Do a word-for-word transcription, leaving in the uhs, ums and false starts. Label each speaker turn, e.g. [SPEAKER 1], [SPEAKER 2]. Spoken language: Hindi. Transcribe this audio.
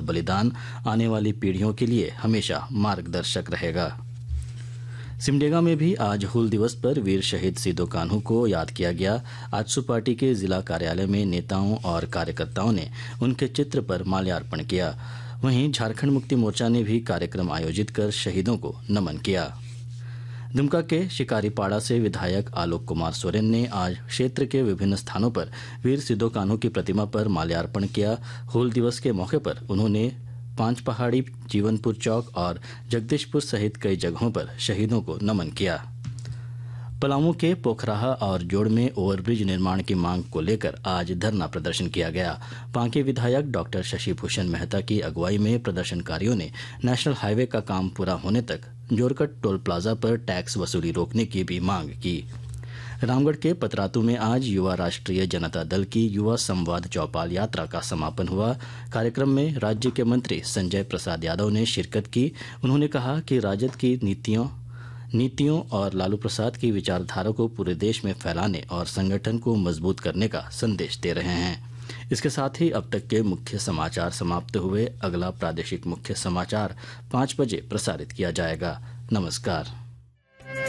[SPEAKER 1] बलिदान आने वाली पीढ़ियों के लिए हमेशा मार्गदर्शक रहेगा। सिमडेगा में भी आज हूल दिवस पर वीर शहीद सिदो कान्हू को याद किया गया। आजसू पार्टी के जिला कार्यालय में नेताओं और कार्यकर्ताओं ने उनके चित्र पर माल्यार्पण किया। वहीं झारखंड मुक्ति मोर्चा ने भी कार्यक्रम आयोजित कर शहीदों को नमन किया। दुमका के शिकारीपाड़ा से विधायक आलोक कुमार सोरेन ने आज क्षेत्र के विभिन्न स्थानों पर वीर सिदो कान्हू की प्रतिमा पर माल्यार्पण किया। हूल दिवस के मौके पर उन्होंने पांच पहाड़ी, जीवनपुर चौक और जगदीशपुर सहित कई जगहों पर शहीदों को नमन किया। पलामू के पोखराहा और जोड़ में ओवरब्रिज निर्माण की मांग को लेकर आज धरना प्रदर्शन किया गया। पांके विधायक डॉक्टर शशि भूषण मेहता की अगुवाई में प्रदर्शनकारियों ने नेशनल हाईवे का काम पूरा होने तक जोरकट टोल प्लाजा पर टैक्स वसूली रोकने की भी मांग की। रामगढ़ के पतरातू में आज युवा राष्ट्रीय जनता दल की युवा संवाद चौपाल यात्रा का समापन हुआ। कार्यक्रम में राज्य के मंत्री संजय प्रसाद यादव ने शिरकत की। उन्होंने कहा कि राजद की नीतियों नीतियों और लालू प्रसाद की विचारधारा को पूरे देश में फैलाने और संगठन को मजबूत करने का संदेश दे रहे हैं। इसके साथ ही अब तक के मुख्य समाचार समाप्त हुए। अगला प्रादेशिक मुख्य समाचार पाँच बजे प्रसारित किया जाएगा। नमस्कार।